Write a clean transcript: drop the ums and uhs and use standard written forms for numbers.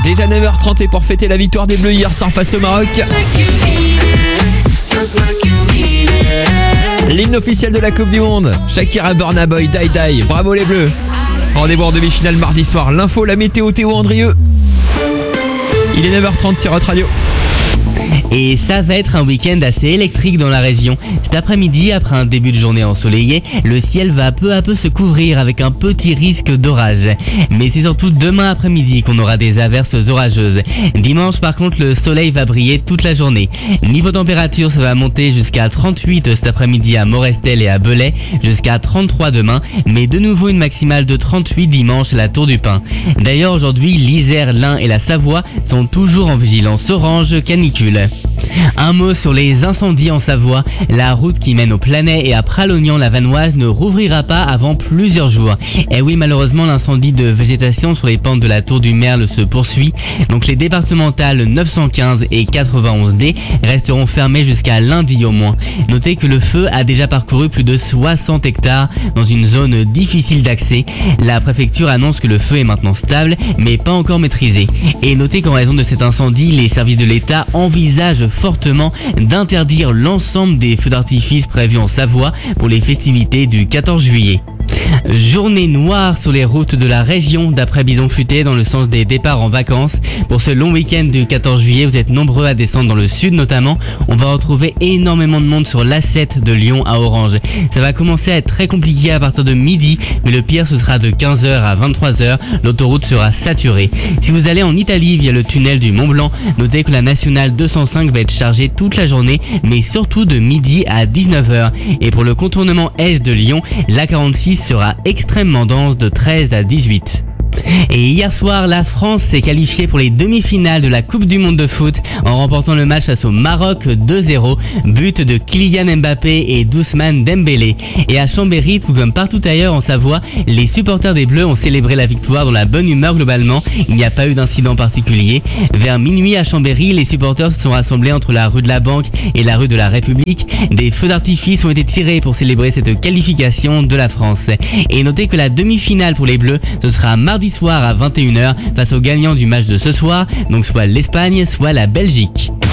Déjà 9h30 et pour fêter la victoire des Bleus hier soir face au Maroc. L'hymne officiel de la Coupe du Monde. Shakira, Burna Boy, Die Die. Bravo les Bleus. Rendez-vous en demi-finale mardi soir. L'info, la météo, Théo Andrieux. Il est 9h30 sur votre radio. Et ça va être un week-end assez électrique dans la région. Cet après-midi, après un début de journée ensoleillé, le ciel va peu à peu se couvrir avec un petit risque d'orage. Mais c'est surtout demain après-midi qu'on aura des averses orageuses. Dimanche, par contre, le soleil va briller toute la journée. Niveau température, ça va monter jusqu'à 38 cet après-midi à Morestel et à Belay, jusqu'à 33 demain, mais de nouveau une maximale de 38 dimanche à la Tour du Pin. D'ailleurs, aujourd'hui, l'Isère, l'Ain et la Savoie sont toujours en vigilance orange canicule. Un mot sur les incendies en Savoie. La route qui mène au Planay et à Pralognan-la-Vanoise ne rouvrira pas avant plusieurs jours. Et oui, malheureusement, l'incendie de végétation sur les pentes de la Tour du Merle se poursuit. Donc les départementales 915 et 91D resteront fermées jusqu'à lundi au moins. Notez que le feu a déjà parcouru plus de 60 hectares dans une zone difficile d'accès. La préfecture annonce que le feu est maintenant stable, mais pas encore maîtrisé. Et notez qu'en raison de cet incendie, les services de l'État envisagent fortement d'interdire l'ensemble des feux d'artifice prévus en Savoie pour les festivités du 14 juillet. Journée noire sur les routes de la région d'après Bison Futé dans le sens des départs en vacances. Pour ce long week-end du 14 juillet, vous êtes nombreux à descendre dans le sud notamment. On va retrouver énormément de monde sur l'A7 de Lyon à Orange. Ça va commencer à être très compliqué à partir de midi, mais le pire ce sera de 15h à 23h. L'autoroute sera saturée. Si vous allez en Italie via le tunnel du Mont Blanc, notez que la nationale 205 va être chargée toute la journée, mais surtout de midi à 19h. Et pour le contournement est de Lyon, l'A46 sera extrêmement dense de 13 à 18. Et hier soir, la France s'est qualifiée pour les demi-finales de la Coupe du Monde de foot en remportant le match face au Maroc 2-0, but de Kylian Mbappé et d'Ousmane Dembélé. Et à Chambéry, tout comme partout ailleurs en Savoie, les supporters des Bleus ont célébré la victoire dans la bonne humeur globalement. Il n'y a pas eu d'incident particulier. Vers minuit à Chambéry, les supporters se sont rassemblés entre la rue de la Banque et la rue de la République. Des feux d'artifice ont été tirés pour célébrer cette qualification de la France. Et notez que la demi-finale pour les Bleus, ce sera mardi soir à 21h face aux gagnants du match de ce soir, donc soit l'Espagne, soit la Belgique.